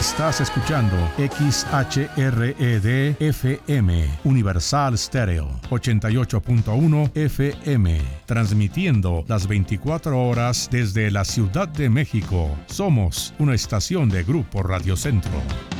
Estás escuchando XHRED FM, Universal Stereo, 88.1 FM, transmitiendo las 24 horas desde la Ciudad de México. Somos una estación de Grupo Radio Centro.